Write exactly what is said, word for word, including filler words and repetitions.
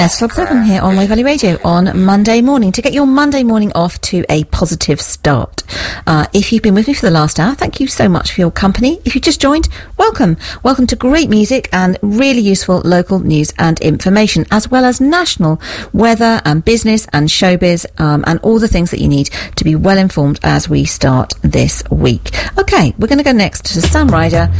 S Club seven here on Wave Valley Radio on Monday morning to get your Monday morning off to a positive start. Uh, if you've been with me for the last hour, thank you so much for your company. If you just joined, welcome. Welcome to great music and really useful local news and information, as well as national weather and business and showbiz um, and all the things that you need to be well informed as we start this week. Okay, we're going to go next to Sam Ryder